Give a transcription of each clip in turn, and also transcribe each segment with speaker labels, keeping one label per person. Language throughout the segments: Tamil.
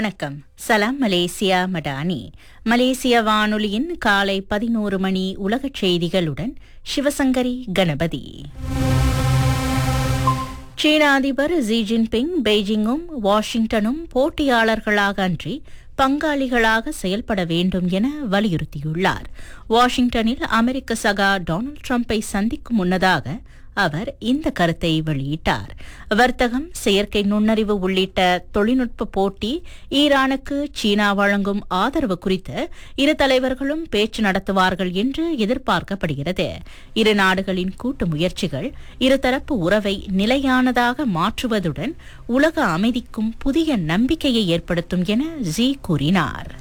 Speaker 1: வணக்கம். சலாம் மலேசியா மடானி. மலேசிய வானொலியின் காலை 11 மணி உலகச் செய்திகளுடன் சிவசங்கரி கணபதி. சீன அதிபர் ஜி ஜின்பிங் பெய்ஜிங்கும் வாஷிங்டனும் போட்டியாளர்களாக அன்றி பங்காளிகளாக செயல்பட வேண்டும் என வலியுறுத்தியுள்ளார். வாஷிங்டனில் அமெரிக்க சகா டொனால்ட் ட்ரம்பை சந்திக்கும் முன்னதாக அவர் இந்த கருத்தை வெளியிட்டார். வர்த்தகம், செயற்கை நுண்ணறிவு உள்ளிட்ட தொழில்நுட்ப போட்டி, ஈரானுக்கு சீனா வழங்கும் ஆதரவு குறித்து இரு தலைவர்களும் பேச்சு நடத்துவார்கள் என்று எதிர்பார்க்கப்படுகிறது. இரு நாடுகளின் கூட்டு முயற்சிகள் இருதரப்பு உறவை நிலையானதாக மாற்றுவதுடன் உலக அமைதிக்கும் புதிய நம்பிக்கையை ஏற்படுத்தும் என ஜி கூறினார்.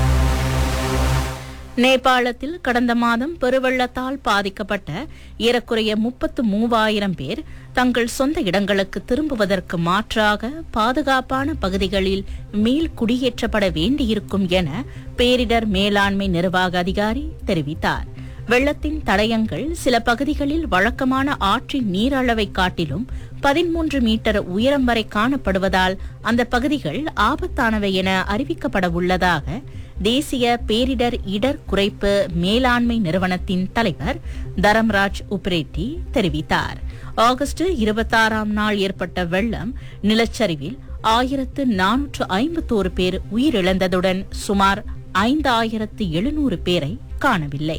Speaker 1: நேபாளத்தில் கடந்த மாதம் பெருவெள்ளத்தால் பாதிக்கப்பட்ட ஏறக்குறைய 33,000 பேர் தங்கள் சொந்த இடங்களுக்கு திரும்புவதற்கு மாற்றாக பாதுகாப்பான பகுதிகளில் மீள் குடியேற்றப்பட வேண்டியிருக்கும் என பேரிடர் மேலாண்மை நிர்வாக அதிகாரி தெரிவித்தார். வெள்ளத்தின் தடயங்கள் சில பகுதிகளில் வழக்கமான ஆற்றின் நீரளவை காட்டிலும் 13 மீட்டர் உயரம் வரை காணப்படுவதால் அந்த பகுதிகள் ஆபத்தானவை என அறிவிக்கப்பட உள்ளதாக தேசிய பேரிடர் இடர் குறைப்பு மேலாண்மை நிறுவனத்தின் தலைவர் தரம்ராஜ் உப்ரேட்டி தெரிவித்தார். ஆகஸ்ட் 26ஆம் நாள் ஏற்பட்ட வெள்ளம் நிலச்சரிவில் 1451 பேர் உயிரிழந்ததுடன் சுமார் 5700 பேரை காணவில்லை.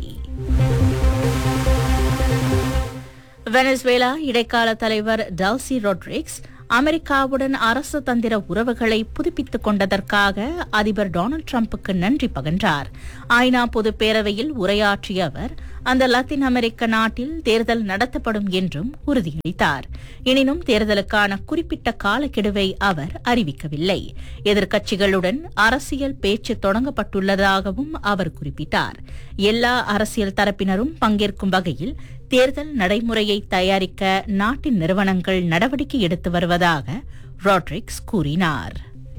Speaker 1: வெனசுவேலா இடைக்கால தலைவர் டெல்சி ரோட்ரிக்ஸ் அமெரிக்காவுடன் அரசு தந்திர உறவுகளை புதுப்பித்துக் கொண்டதற்காக அதிபர் டொனால்ட் ட்ரம்புக்கு நன்றி பகன்றார். ஐநா பொதுப் பேரவையில் உரையாற்றிய அவர் அந்த லத்தீன் அமெரிக்க நாட்டில் தேர்தல் நடத்தப்படும் என்றும் உறுதியளித்தார். எனினும் தேர்தலுக்கான குறிப்பிட்ட காலக்கெடுவை அவர் அறிவிக்கவில்லை. எதிர்க்கட்சிகளுடன் அரசியல் பேச்சு தொடங்கப்பட்டுள்ளதாகவும் அவர் குறிப்பிட்டார். எல்லா அரசியல் தரப்பினரும் பங்கேற்கும் வகையில் தேர்தல் நடைமுறையை தயாரிக்க நாட்டின் நிறுவனங்கள் நடவடிக்கை எடுத்து வருவதாக ரோட்ரிக்ஸ் கூறினார்.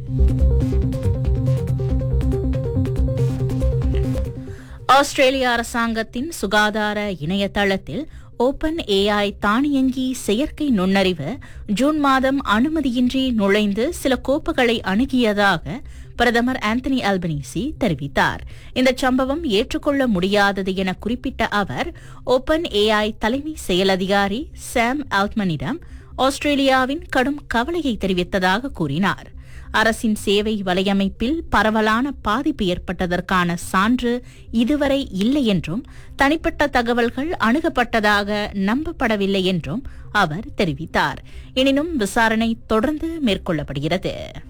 Speaker 1: ஆஸ்திரேலிய அரசாங்கத்தின் சுகாதார இணையதளத்தில் ஓபன் ஏஐ தானியங்கி செயற்கை நுண்ணறிவு ஜூன் மாதம் அனுமதியின்றி நுழைந்து சில கோப்புகளை அணுகியதாக பிரதமர் ஆந்தனி அல்பனீசி தெரிவித்தார். இந்த சம்பவம் ஏற்றுக்கொள்ள முடியாதது என குறிப்பிட்ட அவர் ஓபன் ஏஐ தலைமை செயல் அதிகாரி சாம் ஆல்ட்மனிடம் ஆஸ்திரேலியாவின் கடும் கவலையை தெரிவித்ததாக கூறினார். அரசின் சேவை வலையமைப்பில் பரவலான பாதிப்பு ஏற்பட்டதற்கான சான்று இதுவரை இல்லை என்றும் தனிப்பட்ட தகவல்கள் அணுகப்பட்டதாக நம்பப்படவில்லை என்றும் அவர் தெரிவித்தார். எனினும் விசாரணை தொடர்ந்து மேற்கொள்ளப்படுகிறது.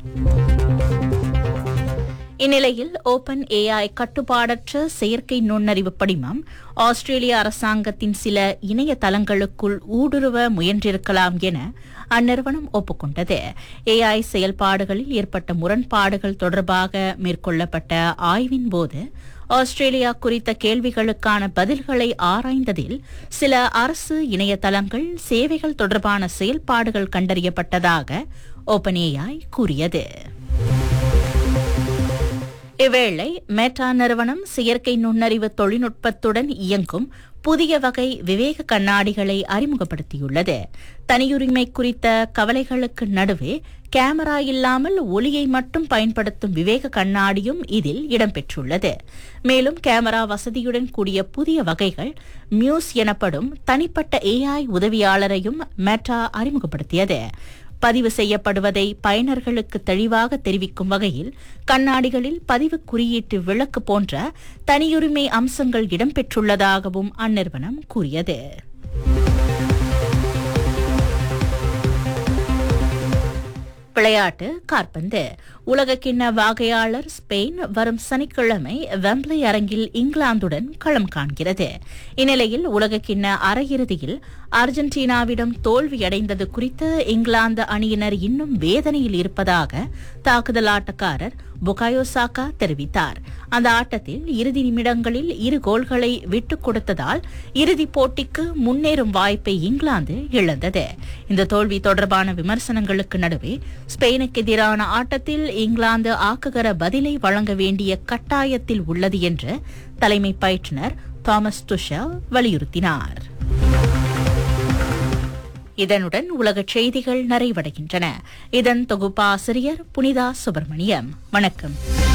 Speaker 1: இந்நிலையில் ஓபன் ஏஐ கட்டுப்பாடற்ற செயற்கை நுண்ணறிவு படிமம் ஆஸ்திரேலிய அரசாங்கத்தின் சில இணையதளங்களுக்குள் ஊடுருவ முயன்றிருக்கலாம் என அந்நிறுவனம் ஒப்புக்கொண்டது. ஏஐ செயல்பாடுகளில் ஏற்பட்ட முரண்பாடுகள் தொடர்பாக மேற்கொள்ளப்பட்ட ஆய்வின் போது ஆஸ்திரேலியா குறித்த கேள்விகளுக்கான பதில்களை ஆராய்ந்ததில் சில அரசு இணையதளங்கள் சேவைகள் தொடர்பான செயல்பாடுகள் கண்டறியப்பட்டதாக ஓபன் ஏஐ கூறியது. இவ்வேளை மெட்டா நிறுவனம் செயற்கை நுண்ணறிவு தொழில்நுட்பத்துடன் இயங்கும் புதிய வகை விவேக கண்ணாடிகளை அறிமுகப்படுத்தியுள்ளது. தனியுரிமை குறித்த கவலைகளுக்கு நடுவே கேமரா இல்லாமல் ஒளியை மட்டும் பயன்படுத்தும் விவேக கண்ணாடியும் இதில் இடம்பெற்றுள்ளது. மேலும் கேமரா வசதியுடன் கூடிய புதிய வகைகள் மியூஸ் எனப்படும் தனிப்பட்ட ஏஐ உதவியாளரையும் மெட்டா அறிமுகப்படுத்தியது. பதிவு செய்யப்படுவதை பயனர்களுக்கு தெளிவாக தெரிவிக்கும் வகையில் கண்ணாடிகளில் பதிவு குறியீட்டு விளக்கு போன்ற தனியுரிமை அம்சங்கள் இடம்பெற்றுள்ளதாகவும் அந்நிறுவனம் கூறியது. விளையாட்டு காற்பந்து. உலகக்கிண்ண வாகையாளர் ஸ்பெயின் வரும் சனிக்கிழமை வெம்ப்ளி அரங்கில் இங்கிலாந்துடன் களம் காண்கிறது. இந்நிலையில் உலகக்கிண்ண அரையிறுதியில் அர்ஜென்டினாவிடம் தோல்வியடைந்தது குறித்து இங்கிலாந்து அணியினர் இன்னும் வேதனையில் இருப்பதாக தாக்குதல் ஆட்டக்காரர் புகாயோ சாகா தெரிவித்தார். அந்த ஆட்டத்தில் இறுதி நிமிடங்களில் 2 கோல்களை விட்டுக் கொடுத்ததால் இறுதிப் போட்டிக்கு முன்னேறும் வாய்ப்பை இங்கிலாந்து இழந்தது. இந்த தோல்வி தொடர்பான விமர்சனங்களுக்கு நடுவே ஸ்பெயினுக்கு எதிரான ஆட்டத்தில் இங்கிலாந்து ஆக்குகர பதிலை வழங்க வேண்டிய கட்டாயத்தில் உள்ளது என்று தலைமை பயிற்றுநர் தாமஸ் துஷல் வலியுறுத்தினார். இதனுடன் உலகச் செய்திகள் நிறைவடைகின்றன. இதன் தொகுப்பாசிரியர் புனிதா சுப்பிரமணியம். வணக்கம்.